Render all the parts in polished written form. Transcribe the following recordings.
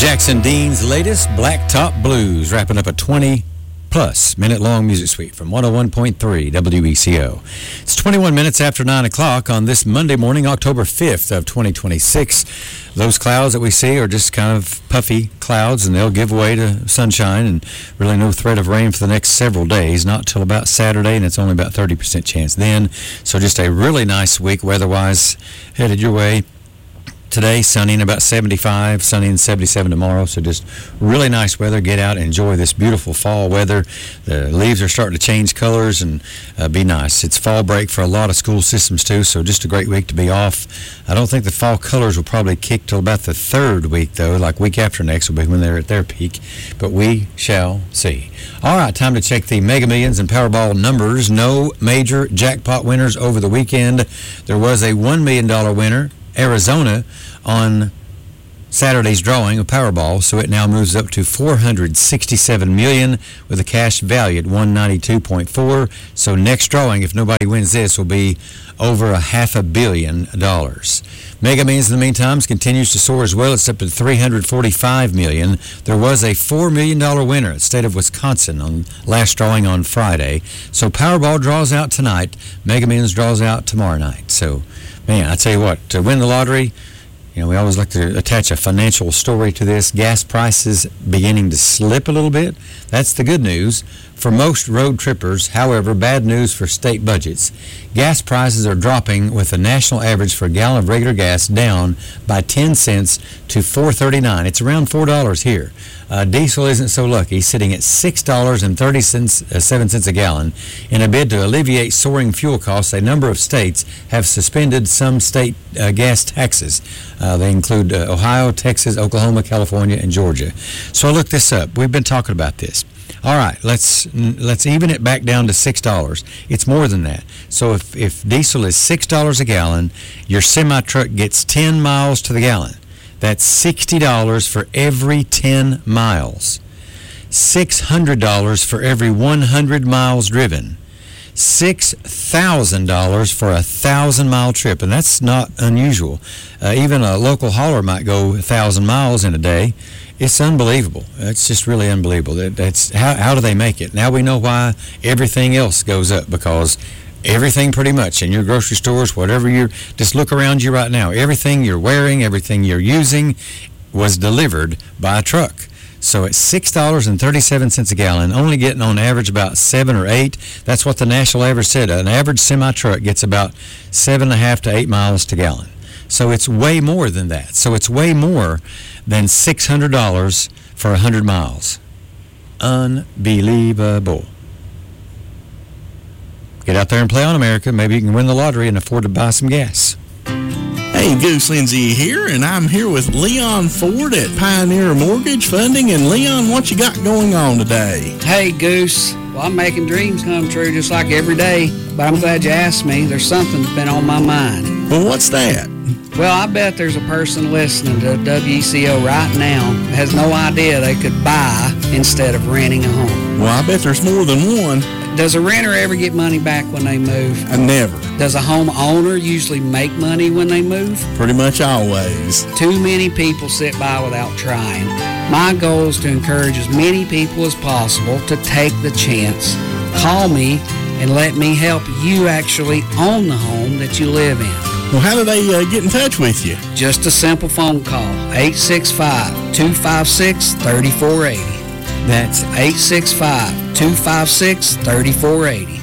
Jackson Dean's latest Blacktop Blues, wrapping up a 20-plus minute-long music suite from 101.3 WECO. It's 21 minutes after 9 o'clock on this Monday morning, October 5th of 2026. Those clouds that we see are just kind of puffy clouds, and they'll give way to sunshine and really no threat of rain for the next several days, not till about Saturday, and it's only about 30% chance then. So just a really nice week weather-wise headed your way. Today, sunny and about 75, sunny and 77 tomorrow, so just really nice weather. Get out and enjoy this beautiful fall weather. The leaves are starting to change colors and be nice. It's fall break for a lot of school systems, too, so just a great week to be off. I don't think the fall colors will probably kick till about the third week, though, like week after next will be when they're at their peak, but we shall see. All right, time to check the Mega Millions and Powerball numbers. No major jackpot winners over the weekend. There was a $1 million winner, Arizona, on Saturday's drawing of Powerball, so it now moves up to $467 million with a cash value at $192.4. So next drawing, if nobody wins this, will be over $500 million. Mega Millions, in the meantime, continues to soar as well. It's up to $345 million. There was a $4 million winner at the state of Wisconsin on last drawing on Friday. So Powerball draws out tonight. Mega Millions draws out tomorrow night. So, man, I tell you what, to win the lottery, you know, we always like to attach a financial story to this. Gas prices beginning to slip a little bit. That's the good news for most road trippers. However, bad news for state budgets. Gas prices are dropping, with the national average for a gallon of regular gas down by 10 cents to $4.39. It's around $4 here. Diesel isn't so lucky, sitting at $6.37 a gallon. In a bid to alleviate soaring fuel costs, a number of states have suspended some state gas taxes. They include Ohio, Texas, Oklahoma, California, and Georgia. So I looked this up. We've been talking about this. All right, let's even it back down to $6. It's more than that. So if diesel is $6 a gallon, your semi-truck gets 10 miles to the gallon. That's $60 for every 10 miles. $600 for every 100 miles driven. $6,000 for a 1,000-mile trip, and that's not unusual. Even a local hauler might go 1,000 miles in a day. It's unbelievable. It's just really unbelievable. That's how do they make it? Now we know why everything else goes up, because everything pretty much in your grocery stores, whatever just look around you right now, everything you're wearing, everything you're using was delivered by a truck. So it's $6.37 a gallon, only getting on average about 7 or 8. That's what the national average said. An average semi-truck gets about 7.5 to 8 miles to gallon. So it's way more than that. So it's way more than $600 for 100 miles. Unbelievable. Get out there and play on America. Maybe you can win the lottery and afford to buy some gas. Hey, Goose Lindsay here, and I'm here with Leon Ford at Pioneer Mortgage Funding. And Leon, what you got going on today? Hey, Goose. Well, I'm making dreams come true just like every day, but I'm glad you asked me. There's something that's been on my mind. Well, what's that? Well, I bet there's a person listening to WECO right now that has no idea they could buy instead of renting a home. Well, I bet there's more than one. Does a renter ever get money back when they move? Never. Does a homeowner usually make money when they move? Pretty much always. Too many people sit by without trying. My goal is to encourage as many people as possible to take the chance. Call me and let me help you actually own the home that you live in. Well, how do they get in touch with you? Just a simple phone call, 865-256-3480. That's 865-256-3480.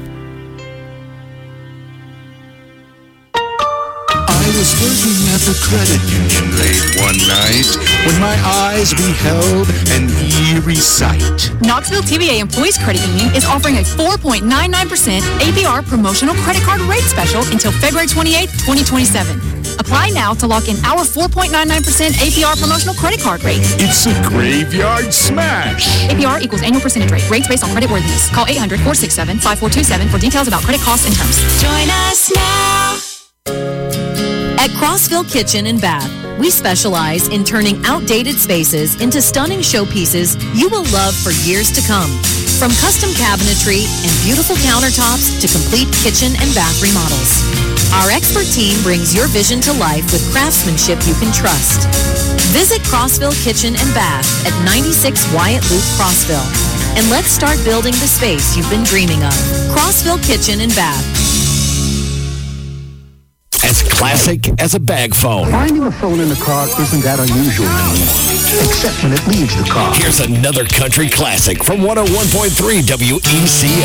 I was working at the credit union late one night when my eyes beheld an eerie sight. Knoxville TVA Employees Credit Union is offering a 4.99% APR promotional credit card rate special until February 28, 2027. Apply now to lock in our 4.99% APR promotional credit card rate. It's a graveyard smash. APR equals annual percentage rate. Rates based on credit worthiness. Call 800-467-5427 for details about credit costs and terms. Join us now. At Crossville Kitchen and Bath, we specialize in turning outdated spaces into stunning showpieces you will love for years to come. From custom cabinetry and beautiful countertops to complete kitchen and bath remodels. Our expert team brings your vision to life with craftsmanship you can trust. Visit Crossville Kitchen and Bath at 96 Wyatt Loop, Crossville. And let's start building the space you've been dreaming of. Crossville Kitchen and Bath. As classic as a bag phone. Finding a phone in the car isn't that unusual, except when it leaves the car. Here's another country classic from 101.3 WECO.